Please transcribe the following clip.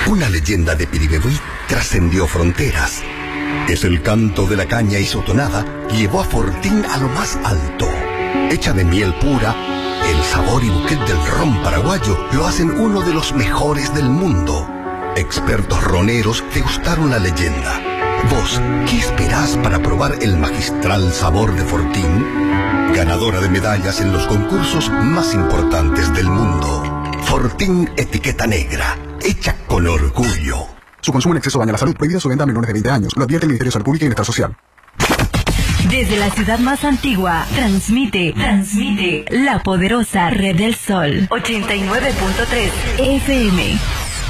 Una leyenda de Piribebuy trascendió fronteras. Es el canto de la caña y su tonada que llevó a Fortín a lo más alto. Hecha de miel pura, el sabor y bouquet del ron paraguayo lo hacen uno de los mejores del mundo. Expertos roneros degustaron la leyenda. Vos, ¿qué esperás para probar el magistral sabor de Fortín? Ganadora de medallas en los concursos más importantes del mundo. Fortín etiqueta negra, hecha con orgullo. Su consumo en exceso daña la salud. Prohibida su venta a menores de 20 años. Lo advierte el Ministerio de Salud Pública y Bienestar Social. Desde la ciudad más antigua, transmite la poderosa Red del Sol 89.3 FM.